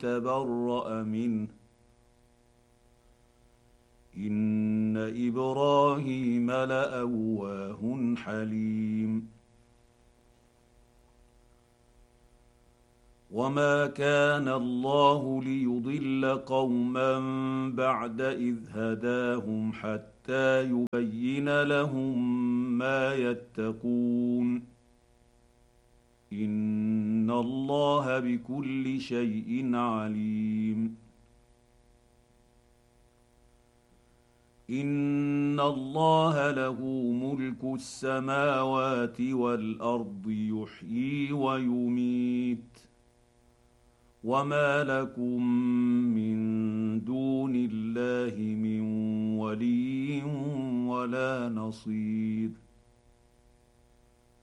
تبرأ منه إن إبراهيم لأواه حليم وما كان الله ليضل قوما بعد إذ هداهم حتى يبين لهم ما يتقون إن الله بكل شيء عليم إن الله له ملك السماوات والأرض يحيي ويميت وما لكم من دون الله من ولي ولا نصير